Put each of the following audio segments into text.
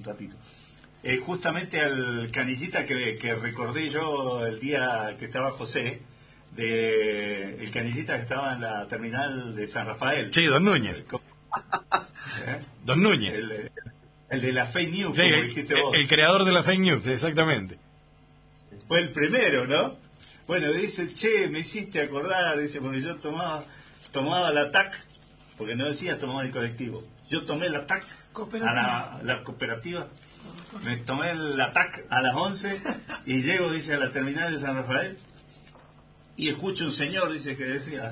ratito. Justamente al canillita que recordé yo el día que estaba José, el canillita que estaba en la terminal de San Rafael. Sí, Don Núñez. Don Núñez. El de la fake news, sí, como dijiste vos. El creador de la fake news, exactamente. Fue el primero, ¿no? Bueno, dice, che, me hiciste acordar, dice, porque yo tomaba la TAC, porque no decía tomaba el colectivo. Yo tomé la TAC a la cooperativa. Me tomé la TAC a las 11 y llego, dice, a la terminal de San Rafael y escucho un señor, dice, que decía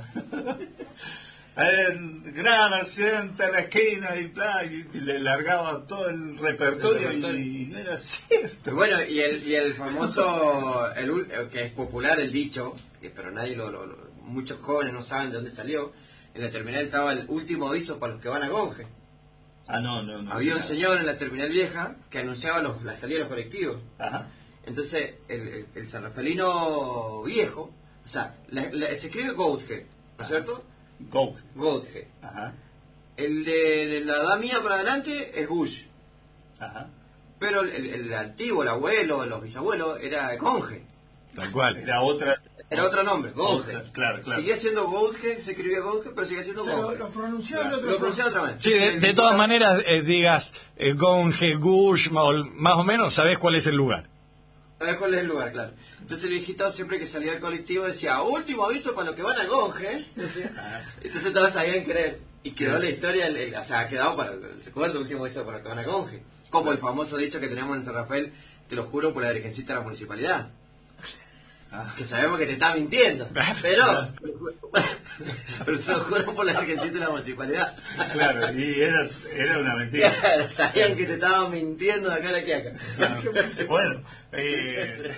el gran accidente a la esquina y le largaba todo el repertorio, y no era cierto. Bueno, y el famoso, que es popular el dicho, pero nadie muchos jóvenes no saben de dónde salió. En la terminal estaba el último aviso para los que van a Conge. No. Había un señor en la terminal vieja que anunciaba la salida de los colectivos. Ajá. Entonces, el sanrafaelino viejo, o sea, se escribe Goudge, ¿no es cierto? Goudge. Ajá. El de la edad mía para adelante es Gush. Ajá. Pero el antiguo, el abuelo, los bisabuelos, era Conge. Tal cual. Era otro nombre, Goudge. Claro. Seguía siendo Goudge, se escribía Goudge, pero seguía siendo Goudge. Lo pronunciaban de otra manera. Sí, de todas maneras, digas Gonge, Gush, más o menos, sabés cuál es el lugar. ¿Sabés cuál es el lugar? Claro. Entonces el viejito siempre que salía del colectivo decía, último aviso para los que van a Gonge. Entonces todos sabían creer. Y quedó la historia, o sea, ha quedado para el recuerdo, último aviso para los que van a Gonge. Como el famoso dicho que tenemos en San Rafael, te lo juro por la Virgencita de la Municipalidad. Que sabemos que te está mintiendo, pero se lo juro por la Virgencita de la Municipalidad. Claro, y era una mentira. Claro, sabían que te estaban mintiendo de acá a acá. Bueno, de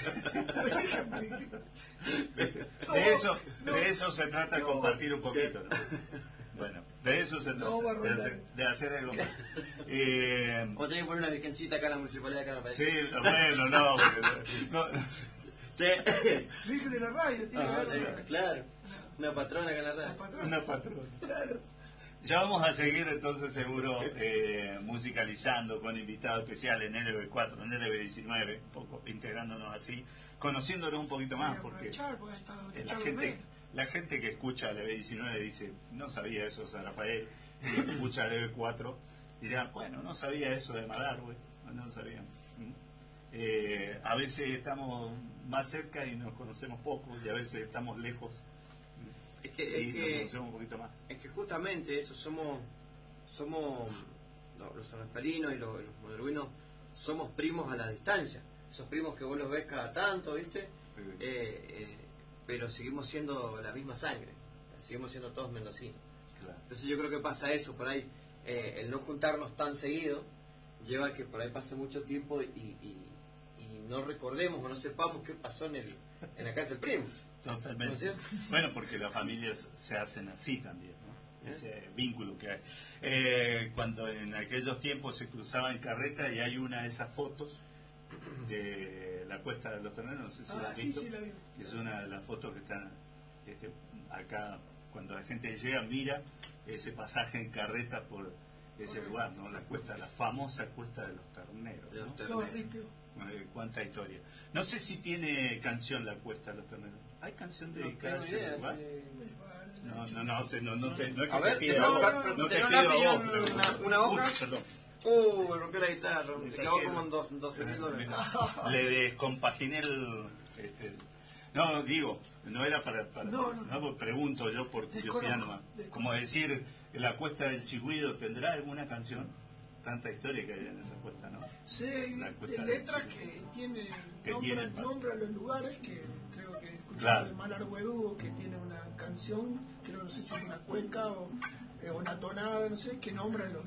eso se trata de compartir un poquito, ¿no? Bueno, de eso se trata, de hacer algo más. Vos tenés que poner una virgencita acá en la municipalidad acá, ¿no? Sí, bueno, no. Sí. Virgen de la radio, claro. Una patrona acá en la radio. Una patrona, claro. Ya vamos a seguir entonces seguro musicalizando con invitados especiales en LB4, en LB19, un poco integrándonos así, conociéndonos un poquito más, porque la gente que escucha LB19 dice, no sabía eso de San Rafael, y escucha LB4, dirán, bueno, no sabía eso de Malargüe, no sabían. A veces estamos más cerca y nos conocemos poco, y a veces estamos lejos. Nos conocemos un poquito más. Es que justamente eso, somos los sanrafalinos y los modeluinos, somos primos a la distancia. Esos primos que vos los ves cada tanto, ¿viste? Pero seguimos siendo la misma sangre, seguimos siendo todos mendocinos. Claro. Entonces yo creo que pasa eso, por ahí, el no juntarnos tan seguido lleva a que por ahí pase mucho tiempo y no recordemos o no sepamos qué pasó en la casa del primo. Totalmente. ¿No? Bueno, porque las familias se hacen así también, ¿no? Ese vínculo que hay. Cuando en aquellos tiempos se cruzaban en carreta y hay una de esas fotos de la Cuesta de los Terneros, no sé si la has visto. Sí, la vi. Es una de las fotos que están acá, cuando la gente llega, mira ese pasaje en carreta por ese lugar, ¿no? La famosa Cuesta de los Terneros, ¿no? Todo limpio. Cuánta historia. No sé si tiene canción la Cuesta de los Terneros. ¿Hay canción dedicada a ese lugar? No es que te pida a vos. No te pido a vos. Una hoja. Perdón. Rompió la guitarra. Me quedó como en $12,000. Le descompaginé no, digo, no era para no, pregunto yo por curiosidad nomás. Como decir, la Cuesta del Chigüido, ¿tendrá alguna canción? Tanta historia que hay en esa cuesta, ¿no? Sí, hay letras que nombran los lugares, que creo que escuché de Malargüe, que tiene una canción, creo, no sé si es una cueca o una tonada, no sé, que nombra los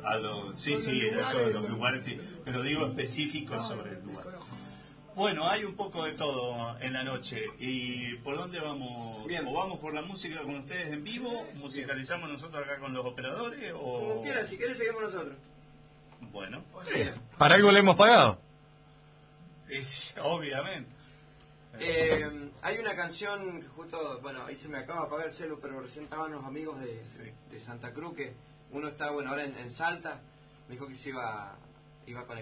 lugares, sí, pero digo específicos sobre el lugar. Bueno, hay un poco de todo en la noche. ¿Y por dónde vamos? Bien. ¿O vamos por la música con ustedes en vivo? ¿Musicalizamos nosotros acá con los operadores? O... Como quieras, si querés seguimos nosotros. Bueno. ¿Para algo le hemos pagado? Obviamente. Hay una canción que justo, bueno, ahí se me acaba de apagar el celu, pero recién estaban los amigos de Santa Cruz, que uno está, ahora en Salta, me dijo que se iba a conectar.